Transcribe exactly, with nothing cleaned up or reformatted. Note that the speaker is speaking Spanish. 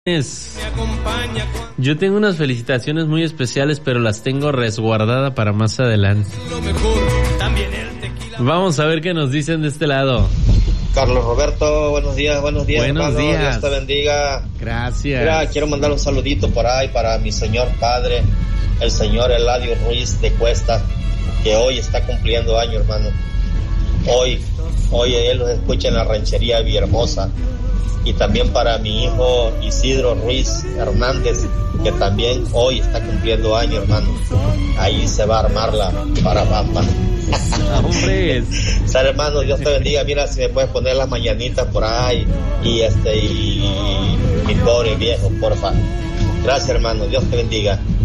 Yo tengo unas felicitaciones muy especiales, pero las tengo resguardada para más adelante. Vamos a ver qué nos dicen de este lado. Carlos Roberto, buenos días, buenos días. Buenos hermano, días. Dios te bendiga. Gracias. Mira, quiero mandar un saludito por ahí para mi señor padre, el señor Eladio Ruiz de Cuesta, que hoy está cumpliendo año, hermano. Hoy, hoy él los escucha en la ranchería Villahermosa. Y también para mi hijo Isidro Ruiz Hernández, que también hoy está cumpliendo año, hermano. Ahí se va a armar la parabamba. Hombre. Sal, hermano, Dios te bendiga. Mira, si me puedes poner las mañanitas por ahí. Y este, y mi pobre viejo, porfa. Gracias, hermano. Dios te bendiga.